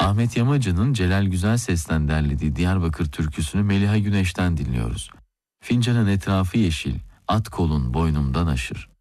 Ahmet Yamacı'nın Celal Güzelses'ten derlediği Diyarbakır türküsünü Meliha Güneş'ten dinliyoruz. Fincanın etrafı yeşil, at kolun boynumdan aşır.